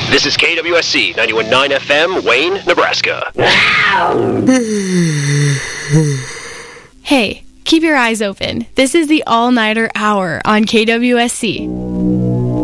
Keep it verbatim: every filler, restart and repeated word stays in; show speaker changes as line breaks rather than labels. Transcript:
This is K W S C ninety-one point nine F M, Wayne, Nebraska.
Hey, keep your eyes open. This is the All-Nighter Hour on K W S C.